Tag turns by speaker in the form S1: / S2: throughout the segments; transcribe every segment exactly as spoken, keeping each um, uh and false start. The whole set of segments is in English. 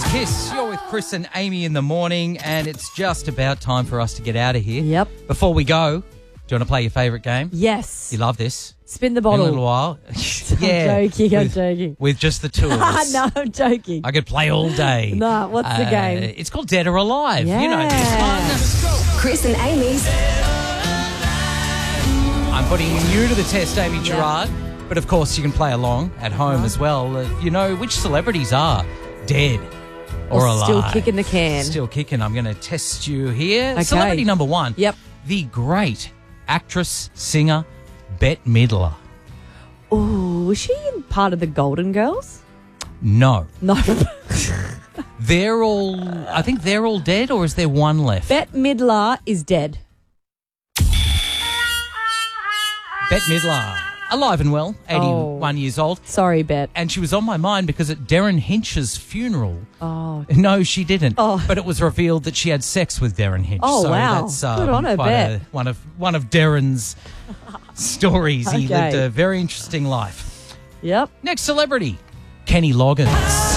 S1: Kiss. You're with Chris and Amy in the morning, and it's just about time for us to get out of here.
S2: Yep.
S1: Before we go, do you want to play your favourite game?
S2: Yes.
S1: You love this.
S2: Spin the
S1: In
S2: bottle.
S1: a little while. yeah.
S2: I'm joking, I'm
S1: with,
S2: joking.
S1: With just the two of us.
S2: no, I'm joking.
S1: I could play all day.
S2: No, what's the
S1: Uh,
S2: game?
S1: It's called Dead or Alive.
S2: Yeah.
S1: You know this one.
S3: Chris and Amy's.
S1: I'm putting you to the test, Amy Gerard. But, of course, you can play along at home as well. Uh, you know which celebrities are dead or,
S2: Or
S1: alive.
S2: still kicking the can.
S1: Still kicking. I'm going to test you here.
S2: Okay.
S1: Celebrity number one.
S2: Yep.
S1: The great actress, singer, Bette Midler.
S2: Oh, was she in part of the Golden Girls?
S1: No.
S2: No.
S1: They're all, I think they're all dead, or is there one left?
S2: Bette Midler is dead.
S1: Bette Midler, alive and well, eighty-one
S2: Oh.
S1: years old.
S2: Sorry, Bette.
S1: And she was on my mind because at Darren Hinch's funeral,
S2: Oh.
S1: no, she didn't.
S2: Oh.
S1: But it was revealed that she had sex with Darren Hinch.
S2: Oh,
S1: so
S2: wow.
S1: That's, um,
S2: Good on her,
S1: quite
S2: Bet.
S1: a- one of one of Darren's stories. He
S2: Okay.
S1: lived a very interesting life.
S2: Yep.
S1: Next celebrity, Kenny Loggins.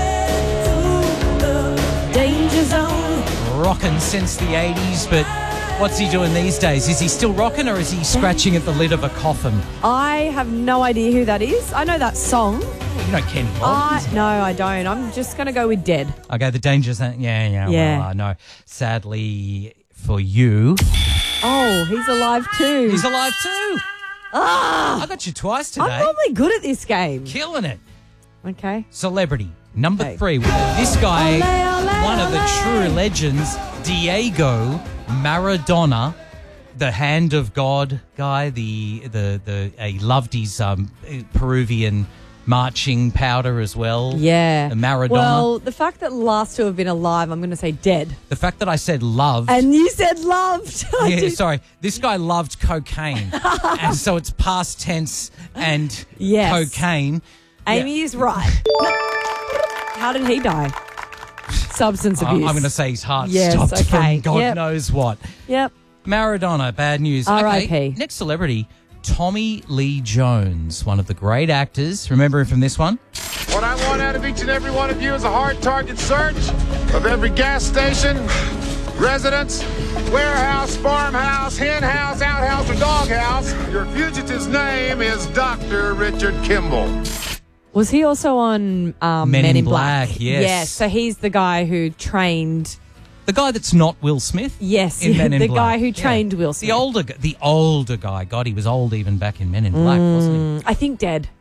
S2: Danger zone.
S1: Rocking since the eighties, but what's he doing these days? Is he still rocking, or is he scratching at the lid of a coffin?
S2: I have no idea who that is. I know that song.
S1: You know Kenny
S2: I
S1: Loggins.
S2: no, I don't. I'm just going to go with dead.
S1: Okay, the danger zone. Yeah, yeah,
S2: Yeah.
S1: Well, I know. Sadly for you,
S2: Oh, he's alive too.
S1: he's alive too.
S2: ah,
S1: I got you twice today.
S2: I'm normally good at this game.
S1: Killing it.
S2: Okay.
S1: Celebrity number
S2: Okay.
S1: three. This guy,
S2: Ole, ole,
S1: one of the
S2: ole.
S1: true legends, Diego Maradona, the hand of God guy. The the the he loved his um, Peruvian marching powder as well.
S2: Yeah.
S1: The Maradona.
S2: Well, the fact that last two have been alive, I'm going to say dead.
S1: The fact that I said loved.
S2: And you said loved. I
S1: yeah,
S2: did-
S1: sorry. This guy loved cocaine, and so it's past tense and
S2: Yes.
S1: cocaine.
S2: Amy is right. How did he die? Substance
S1: I-
S2: abuse.
S1: I'm going to say his heart
S2: Yes,
S1: stopped
S2: okay.
S1: from God
S2: Yep.
S1: knows what.
S2: Yep.
S1: Maradona, bad news.
S2: R I P.
S1: Okay, next celebrity, Tommy Lee Jones, one of the great actors. Remember him from this one?
S4: What I want out of each and every one of you is a hard target search of every gas station, residence, warehouse, farmhouse, hen house, outhouse, or doghouse. Your fugitive's name is Doctor Richard Kimball.
S2: Was he also on um,
S1: Men
S2: Men,
S1: in
S2: in Black?
S1: Black, yes.
S2: Yes. So he's the guy who trained.
S1: The guy that's not Will Smith.
S2: Yes,
S1: in Men in
S2: the
S1: Black.
S2: guy who trained Will Smith.
S1: The older, gu- the older guy. God, he was old even back in Men in Black, wasn't
S2: I think dead.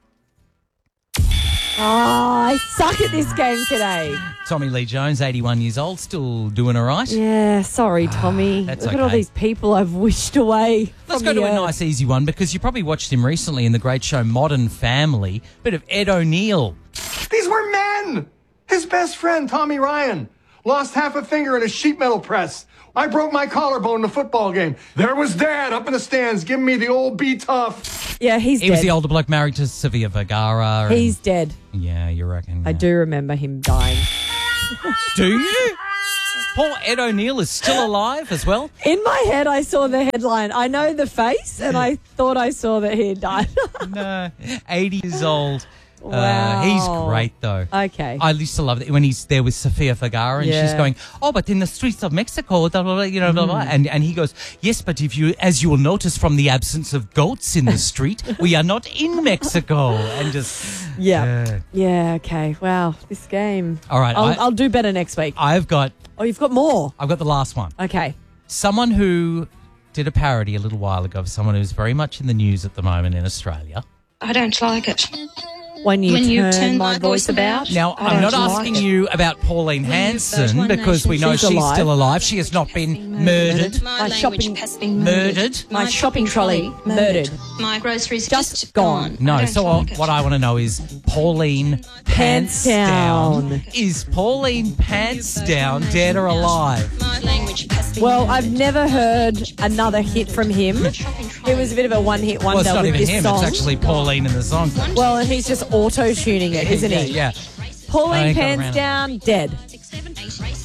S2: Oh, I suck at this game today.
S1: he? Tommy Lee Jones, eighty-one years old, still doing all right.
S2: Yeah, sorry, Tommy.
S1: That's
S2: Look at all
S1: okay.
S2: these people I've wished away.
S1: Let's
S2: from
S1: go
S2: the
S1: to a
S2: earth.
S1: nice, easy one, because you probably watched him recently in the great show Modern Family. Bit of Ed O'Neill.
S5: These were men! His best friend, Tommy Ryan, lost half a finger in a sheet metal press. I broke my collarbone in a football game. There was Dad up in the stands giving me the old be tough.
S2: Yeah, he's
S1: He
S2: dead.
S1: was the older bloke married to Sofia Vergara. and-
S2: He's dead.
S1: Yeah, you reckon.
S2: I
S1: yeah.
S2: do remember him dying.
S1: Do you? Poor Ed O'Neill is still alive as well.
S2: In my head, I saw the headline. I know the face, and I thought I saw that he had died.
S1: No, eighty years old.
S2: Wow.
S1: Uh, he's great, though.
S2: Okay.
S1: I used to love it when he's there with Sofia Vergara and she's
S2: Yeah.
S1: going, oh, but in the streets of Mexico, blah, blah, blah, you know, blah, blah. And, and he goes, yes, but if you, as you will notice from the absence of goats in the street, we are not in Mexico. And just,
S2: Yeah.
S1: yeah.
S2: Yeah, okay. Wow, this game.
S1: All right,
S2: I'll,
S1: I-
S2: I'll do better next week.
S1: I've got,
S2: Oh, you've got more.
S1: I've got the last one.
S2: Okay.
S1: Someone who did a parody a little while ago of someone who's very much in the news at the moment in Australia.
S6: I don't like it.
S2: When you,
S6: When
S2: turn,
S6: you turn
S2: my
S6: my
S2: voice
S6: voice
S2: about.
S6: about.
S1: Now,
S6: I
S1: I'm not
S6: don't like
S1: asking
S6: it.
S1: you about Pauline
S6: When you
S1: Hanson
S6: vote One
S1: because we
S6: Nation,
S1: know
S2: she's
S1: she's
S2: alive.
S1: still alive. She has not been murdered.
S6: My,
S2: My
S6: language
S2: shopping-
S6: has been
S1: Murdered?
S6: murdered.
S2: My shopping trolley murdered.
S6: My groceries
S2: Just
S6: just,
S2: gone.
S6: gone.
S1: No,
S6: I don't
S1: so
S6: like it.
S1: what I want to know is Pauline Pants
S2: Pants Down.
S1: Down. Is Pauline Pants Down dead or alive?
S6: My language has been
S2: Well, I've
S6: murdered.
S2: never heard another hit from him. It was a bit of a one-hit
S1: Well,
S2: wonder
S1: it's not
S2: with
S1: even
S2: this
S1: him.
S2: song.
S1: It's actually Pauline in the song.
S2: Well, and he's just auto-tuning it, isn't
S1: yeah,
S2: he?
S1: yeah. I
S2: Pauline
S1: ain't got
S2: Pants
S1: around.
S2: Down, dead.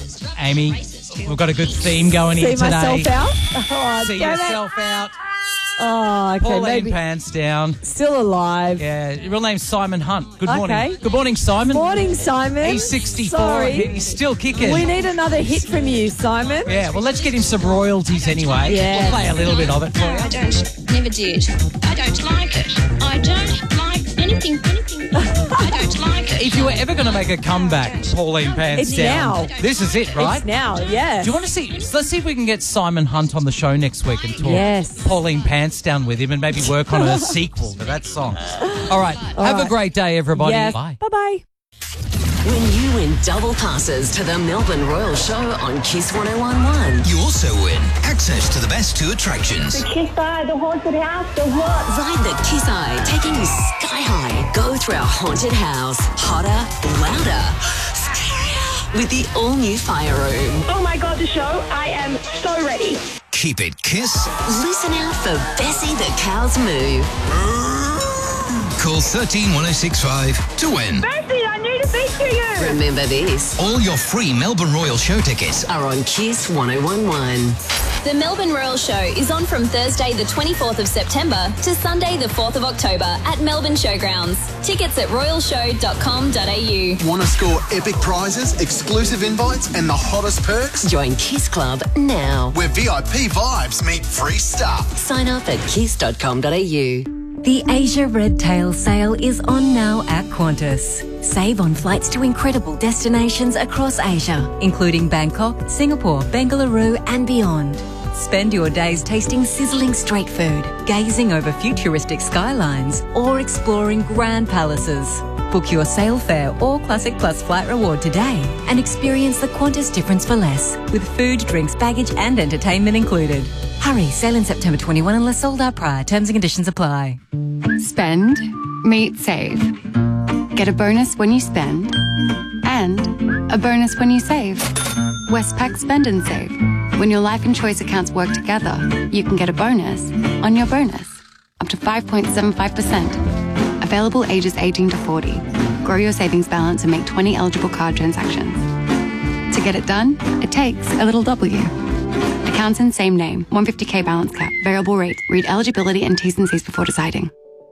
S1: Amy, we've got a good theme going
S2: See
S1: here today.
S2: myself out? Oh,
S1: See
S2: damn it.
S1: yourself out.
S2: Oh, okay.
S1: Pauline
S2: maybe
S1: Pants Down.
S2: still alive.
S1: Yeah, real name's Simon Hunt. Good
S2: Okay.
S1: morning. Good morning, Simon.
S2: Morning, Simon.
S1: He's sixty-four.
S2: Sorry.
S1: He's still kicking.
S2: We need another hit from you, Simon.
S1: Yeah, well, let's get him some royalties anyway.
S2: Yes.
S1: We'll play a little bit of it for
S6: No,
S1: you.
S6: I don't. Never did. I don't like it. I don't like anything, anything. I don't like it.
S1: If you were ever going to make a comeback, Pauline Pants
S2: It's
S1: Down,
S2: now.
S1: this is it, right?
S2: It's now, yeah.
S1: Do you want to see? Let's see if we can get Simon Hunt on the show next week and talk
S2: Yes.
S1: Pauline Pants Down with him and maybe work on a sequel to that song. All right. have a
S2: right.
S1: great day, everybody.
S2: Yes.
S1: Bye.
S2: Bye-bye.
S3: When you win double passes to the Melbourne Royal Show on Kiss one oh one point one.
S7: You also win access to the best two attractions.
S8: Kiss Eye, the haunted house, the what?
S3: Ride the Kiss Eye, taking you sky high. Go through our haunted house. Hotter, louder, scarier. With the all-new fire room.
S8: Oh my God, the show. I am so ready.
S7: Keep it Kiss.
S3: Listen out for Bessie the Cow's Moo.
S7: Call thirteen one oh six five to win.
S8: Bessie, I need to speak to you.
S3: Remember this.
S7: All your free Melbourne Royal Show tickets
S3: Are on Kiss one oh one point one.
S9: The Melbourne Royal Show is on from Thursday the twenty-fourth of September to Sunday the fourth of October at Melbourne Showgrounds. Tickets at royal show dot com dot a u.
S10: Want to score epic prizes, exclusive invites, and the hottest perks?
S3: Join Kiss Club now.
S10: Where V I P vibes meet free stuff.
S3: Sign up at kiss dot com dot a u.
S11: The Asia Red Tail sale is on now at Qantas. Save on flights to incredible destinations across Asia, including Bangkok, Singapore, Bengaluru and beyond. Spend your days tasting sizzling street food, gazing over futuristic skylines or exploring grand palaces. Book your sail fare or Classic Plus flight reward today and experience the Qantas difference for less, with food, drinks, baggage and entertainment included. Hurry, sail in September twenty-first unless sold out prior. Terms and conditions apply.
S12: Spend, meet, save. Get a bonus when you spend and a bonus when you save. Westpac Spend and Save. When your life and choice accounts work together, you can get a bonus on your bonus, up to five point seven five percent. Available ages eighteen to forty. Grow your savings balance and make twenty eligible card transactions. To get it done, it takes a little W. Accounts in same name, one hundred fifty k balance cap, variable rate. Read eligibility and T's and C's before deciding.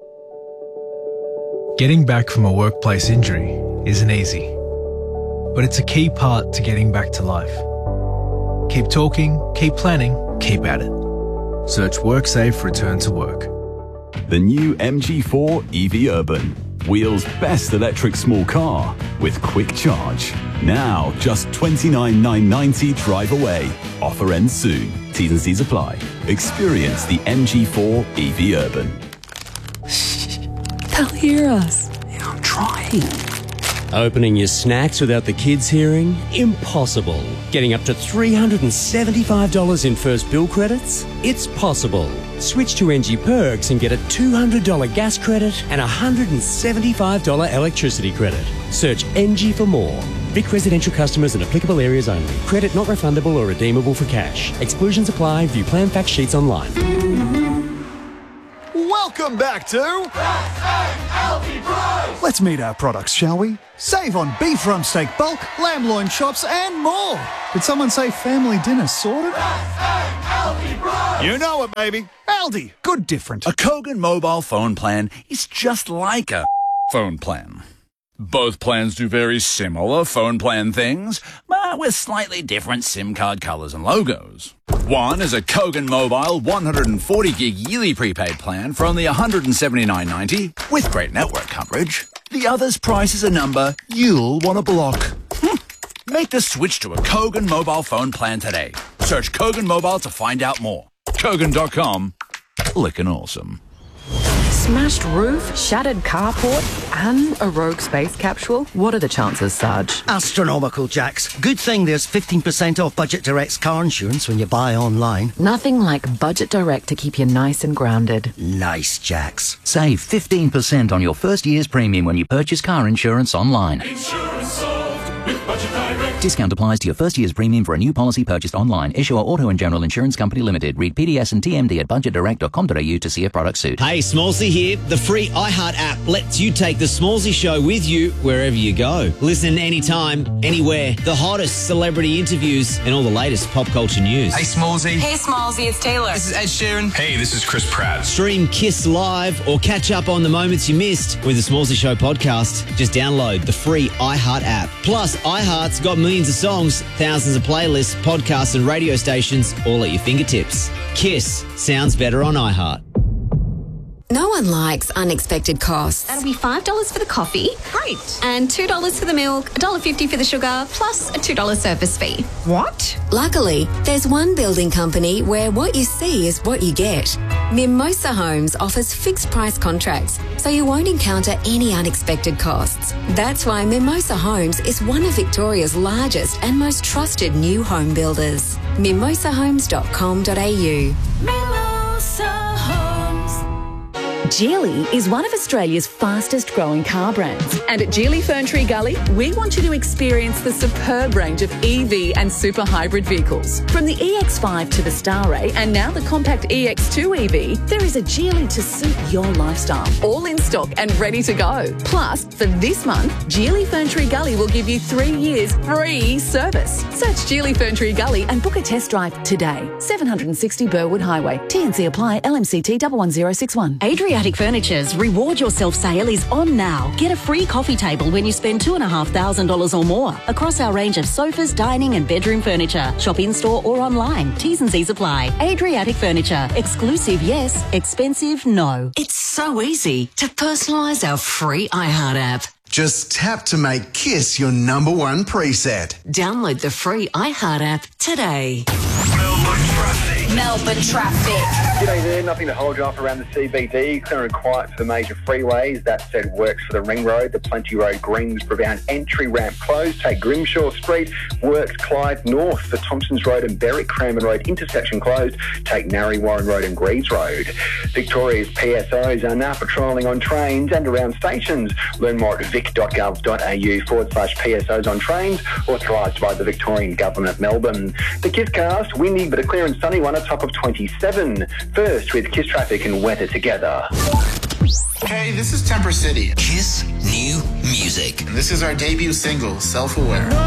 S13: Getting back from a workplace injury isn't easy, but it's a key part to getting back to life. Keep talking, keep planning, keep at it. Search WorkSafe Return to Work.
S14: The new M G four E V Urban. Wheels' best electric small car with quick charge. Now just twenty-nine thousand nine hundred ninety drive away. Offer ends soon. T's and C's apply. Experience the M G four E V Urban.
S11: They'll hear us.
S15: I'm trying. Opening your snacks without the kids hearing? Impossible. Getting up to three hundred seventy-five dollars in first bill credits? It's possible. Switch to N G Perks and get a two hundred dollars gas credit and a one hundred seventy-five dollars electricity credit. Search N G for more. Vic residential customers in applicable areas only. Credit not refundable or redeemable for cash. Exclusions apply. View plan fact sheets online.
S16: Welcome back to Let's meet our products, shall we? Save on beef rump steak bulk, lamb loin chops and more. Did someone say family dinner sorted? You know it, baby. Aldi. Good different.
S17: A Kogan mobile phone plan is just like a phone plan. Both plans do very similar phone plan things, but with slightly different SIM card colors and logos. One is a Kogan Mobile one hundred forty gig yearly prepaid plan for only one hundred seventy-nine ninety with great network coverage. The other's price is a number you'll want to block. Hm. Make the switch to a Kogan mobile phone plan today. Search Kogan Mobile to find out more. Kogan dot com. Lickin' awesome.
S18: Smashed roof, shattered carport, and a rogue space capsule? What are the chances, Sarge?
S19: Astronomical, Jax. Good thing there's fifteen percent off Budget Direct's car insurance when you buy online.
S18: Nothing like Budget Direct to keep you nice and grounded.
S19: Nice, Jax.
S20: Save fifteen percent on your first year's premium when you purchase car insurance online.
S21: Insurance solved.
S20: Discount applies to your first year's premium for a new policy purchased online. Issuer Auto and General Insurance Company Limited. Read P D S and T M D at budget direct dot com dot a u to see if products suit.
S21: Hey, Smallsy here. The free iHeart app lets you take the Smallsy Show with you wherever you go. Listen anytime, anywhere. The hottest celebrity interviews and all the latest pop culture news.
S22: Hey, Smallsy.
S23: Hey, Smallsy, it's Taylor.
S22: This is Ed Sheeran. Hey, this is Chris Pratt.
S21: Stream Kiss Live or catch up on the moments you missed with the Smallsy Show podcast. Just download the free iHeart app. Plus, iHeart's got millions of songs, thousands of playlists, podcasts and radio stations all at your fingertips. Kiss sounds better on iHeart.
S24: No one likes unexpected costs.
S9: That'll be five dollars for the coffee.
S23: Great.
S9: And two dollars for the milk, one dollar fifty for the sugar, plus a two dollars service fee.
S23: What?
S24: Luckily, there's one building company where what you see is what you get. Mimosa Homes offers fixed price contracts, so you won't encounter any unexpected costs. That's why Mimosa Homes is one of Victoria's largest and most trusted new home builders. mimosa homes dot com dot a u.
S25: Mimosa Homes. Geely is one of Australia's fastest growing car brands. And at Geely Ferntree Gully, we want you to experience the superb range of E V and super hybrid vehicles. From the E X five to the Starray and now the compact E X two E V, there is a Geely to suit your lifestyle. All in stock and ready to go. Plus, for this month, Geely Ferntree Gully will give you three years free service. Search Geely Ferntree Gully and book a test drive today. seven sixty Burwood Highway. T N C apply. L M C T one one zero six one.
S26: Adriatic Furniture's Reward Yourself sale is on now. Get a free coffee table when you spend two thousand five hundred dollars or more across our range of sofas, dining and bedroom furniture. Shop in-store or online. T's and C's apply. Adriatic Furniture. Exclusive, yes. Expensive, no.
S3: It's so easy to personalise our free iHeart app.
S10: Just tap to make Kiss your number one preset.
S3: Download the free iHeart app today.
S23: Melbourne traffic.
S27: G'day there, nothing to hold you off around the C B D. Clear and quiet for the major freeways. That said, works for the Ring Road, the Plenty Road, Greensboro bound entry ramp closed. Take Grimshaw Street. Works Clyde North, the Thompsons Road and Berwick Cranbourne Road intersection closed. Take Narry Warren Road and Greaves Road. Victoria's P S Os are now patrolling on trains and around stations. Learn more at vic dot gov dot a u forward slash P S Os on trains, authorised by the Victorian Government, Melbourne. The Kisscast, windy but a clear and sunny one, a top of twenty-seven. First with Kiss Traffic and weather together.
S28: Hey, this is Temper City.
S7: Kiss new music.
S28: And this is our debut single, Self-Aware.